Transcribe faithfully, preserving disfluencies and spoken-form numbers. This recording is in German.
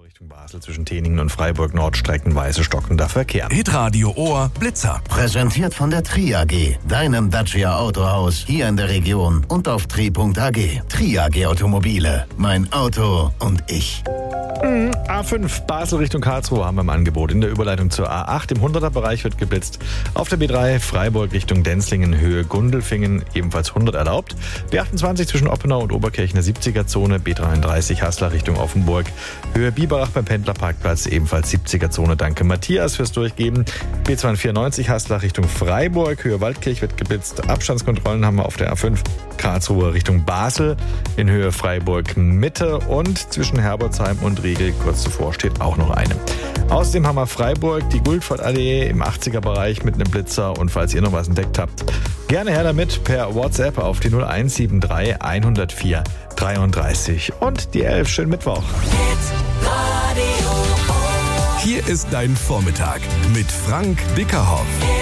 Richtung Basel zwischen Teningen und Freiburg Nord streckenweise stockender Verkehr. Hitradio Ohr Blitzer. Präsentiert von der Tri A G, deinem Dacia Autohaus hier in der Region und auf tri punkt a g. Tri A G Automobile, mein Auto und ich. A fünf Basel Richtung Karlsruhe haben wir im Angebot. In der Überleitung zur A acht im hunderter-Bereich wird geblitzt. Auf der B drei Freiburg Richtung Denzlingen Höhe Gundelfingen ebenfalls hundert erlaubt. B achtundzwanzig zwischen Oppenau und Oberkirchen siebziger-Zone. B dreiunddreißig Haßler Richtung Offenburg Höhe Biberach beim Pendlerparkplatz ebenfalls siebziger-Zone. Danke Matthias fürs Durchgeben. B zweihundertvierundneunzig Haßler Richtung Freiburg Höhe Waldkirch wird geblitzt. Abstandskontrollen haben wir auf der A fünf Karlsruhe Richtung Basel in Höhe Freiburg Mitte und zwischen Herbolzheim und Riegel kurz zuvor steht auch noch eine. Außerdem haben wir Freiburg, die Guldfordallee im achtziger-Bereich mit einem Blitzer und falls ihr noch was entdeckt habt, gerne her damit per WhatsApp auf die null eins sieben drei hundertvier dreiunddreißig und die elf. Schönen Mittwoch. Hier ist dein Vormittag mit Frank Bickerhoff.